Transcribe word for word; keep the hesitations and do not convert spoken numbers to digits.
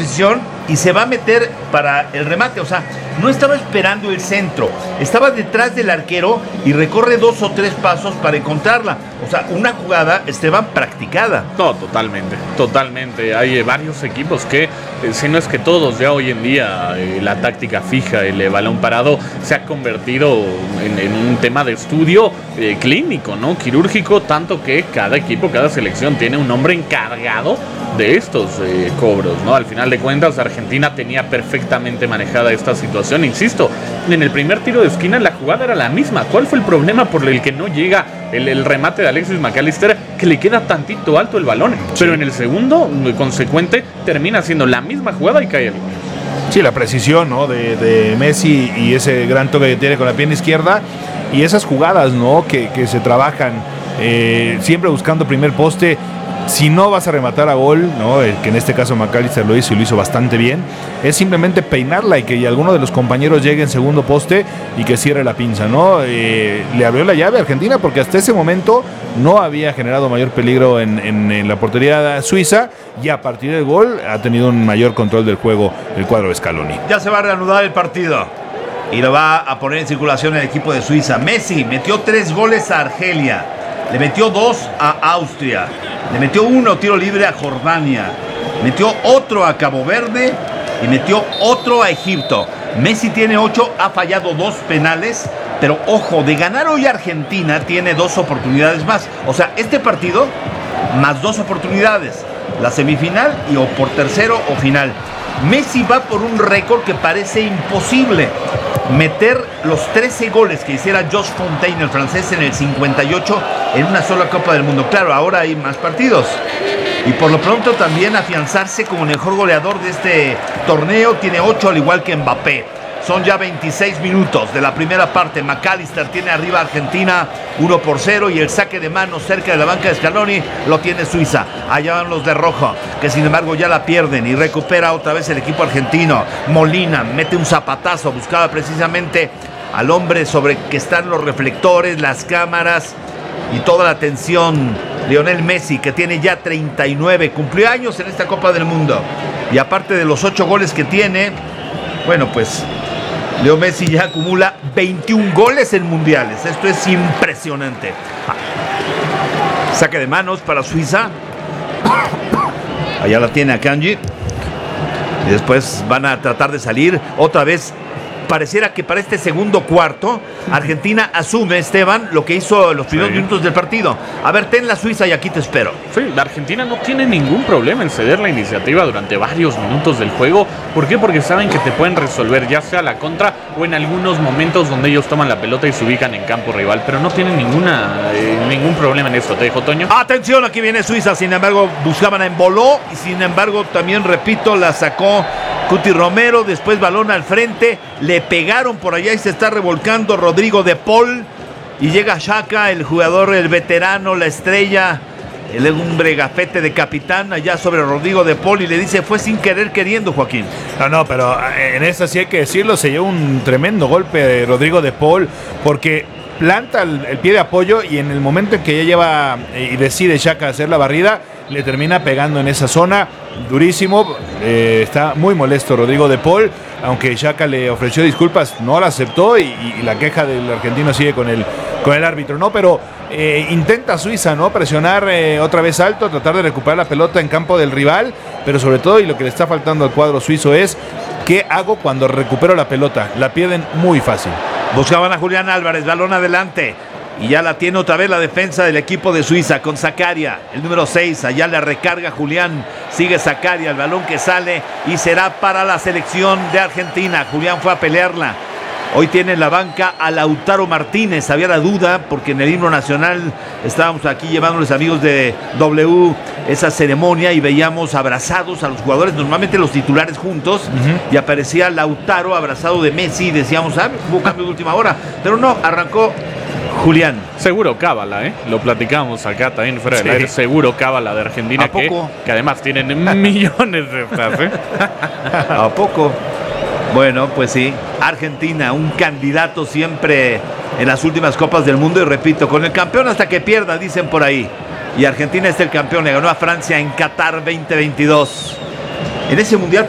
posición y se va a meter para el remate. O sea, no estaba esperando el centro, estaba detrás del arquero y recorre dos o tres pasos para encontrarla. O sea, una jugada, Esteban, practicada. No, totalmente, totalmente. Hay eh, varios equipos que, eh, si no es que todos, ya hoy en día eh, la táctica fija, el eh, balón parado, se ha convertido en, en un tema de estudio eh, clínico, ¿no? Quirúrgico, tanto que cada equipo, cada selección tiene un hombre encargado de estos eh, cobros, ¿no? Al final de cuentas, Argentina tenía perfectamente manejada esta situación. Insisto, en el primer tiro de esquina la jugada era la misma. ¿Cuál fue el problema por el que no llega el, el remate de Alexis McAllister, que le queda tantito alto el balón? Sí. Pero en el segundo, consecuente, termina siendo la misma jugada y cae el gol. Sí, la precisión, ¿no? de, de Messi y ese gran toque que tiene con la pierna izquierda y esas jugadas, ¿no? que, que se trabajan eh, siempre buscando primer poste. Si no vas a rematar a gol, ¿no? El que en este caso McAllister lo hizo y lo hizo bastante bien, es simplemente peinarla y que alguno de los compañeros llegue en segundo poste y que cierre la pinza, ¿no? Eh, le abrió la llave a Argentina porque hasta ese momento no había generado mayor peligro en, en, en la portería suiza, y a partir del gol ha tenido un mayor control del juego el cuadro de Scaloni. Ya se va a reanudar el partido y lo va a poner en circulación el equipo de Suiza. Messi metió tres goles a Argelia, le metió dos a Austria, le metió uno tiro libre a Jordania, metió otro a Cabo Verde y metió otro a Egipto. Messi tiene ocho, ha fallado dos penales, pero ojo, de ganar hoy Argentina tiene dos oportunidades más. O sea, este partido más dos oportunidades, la semifinal y o por tercero o final. Messi va por un récord que parece imposible: meter los trece goles que hiciera Josh Fontaine, el francés, en el cincuenta y ocho en una sola Copa del Mundo. Claro, ahora hay más partidos. Y por lo pronto también afianzarse como el mejor goleador de este torneo. Tiene ocho, al igual que Mbappé. Son ya veintiséis minutos de la primera parte. McAllister tiene arriba a Argentina uno por cero y el saque de mano cerca de la banca de Scaloni lo tiene Suiza. Allá van los de rojo, que sin embargo ya la pierden, y recupera otra vez el equipo argentino. Molina mete un zapatazo, buscaba precisamente al hombre sobre que están los reflectores, las cámaras y toda la atención. Lionel Messi, que tiene ya treinta y nueve, cumplió años en esta Copa del Mundo, y aparte de los ocho goles que tiene, bueno, pues Leo Messi ya acumula veintiún goles en mundiales. Esto es impresionante. Saque de manos para Suiza. Allá la tiene Akanji. Y después van a tratar de salir otra vez. Pareciera que para este segundo cuarto Argentina asume, Esteban, lo que hizo en los primeros sí. minutos del partido. A ver, ten la Suiza y aquí te espero. Sí, la Argentina no tiene ningún problema en ceder la iniciativa durante varios minutos del juego. ¿Por qué? Porque saben que te pueden resolver ya sea la contra o en algunos momentos donde ellos toman la pelota y se ubican en campo rival, pero no tienen ninguna eh, ningún problema en eso. ¿Te dijo Toño? Atención, aquí viene Suiza. Sin embargo, buscaban a Emboló y sin embargo también, repito, la sacó Cuti Romero. Después balón al frente, le pegaron por allá y se está revolcando Rodrigo de Paul, y llega Xhaka, el jugador, el veterano, la estrella, el hombre gafete de capitán allá sobre Rodrigo de Paul, y le dice: fue sin querer queriendo, Joaquín. No, no, pero en esta sí hay que decirlo, se llevó un tremendo golpe de Rodrigo de Paul, porque planta el, el pie de apoyo y en el momento en que ya lleva y decide Xhaka hacer la barrida, le termina pegando en esa zona, durísimo. Eh, está muy molesto Rodrigo de Paul, aunque Xhaka le ofreció disculpas, no la aceptó, y, y la queja del argentino sigue con el, con el árbitro, ¿no? Pero eh, intenta Suiza, ¿no? Presionar eh, otra vez alto, tratar de recuperar la pelota en campo del rival, pero sobre todo, y lo que le está faltando al cuadro suizo es: ¿qué hago cuando recupero la pelota? La pierden muy fácil. Buscaban a Julián Álvarez, balón adelante. Y ya la tiene otra vez la defensa del equipo de Suiza con Zakaria, el número seis. Allá la recarga Julián. Sigue Zakaria, el balón que sale y será para la selección de Argentina. Julián fue a pelearla. Hoy tiene en la banca a Lautaro Martínez. Había la duda porque en el himno nacional estábamos aquí llevándoles, amigos de W, esa ceremonia, y veíamos abrazados a los jugadores, normalmente los titulares juntos, uh-huh. y aparecía Lautaro abrazado de Messi y decíamos: ah, hubo cambio de última hora. Pero no, arrancó Julián. Seguro cábala, ¿eh? Lo platicamos acá también fuera del sí. aire. Seguro cábala de Argentina. ¿A poco? Que, que además tienen millones de estas, ¿eh? ¿A poco? Bueno, pues sí. Argentina, un candidato siempre en las últimas Copas del Mundo. Y repito, con el campeón hasta que pierda, dicen por ahí. Y Argentina es el campeón. Le ganó a Francia en Qatar veinte veintidós. En ese mundial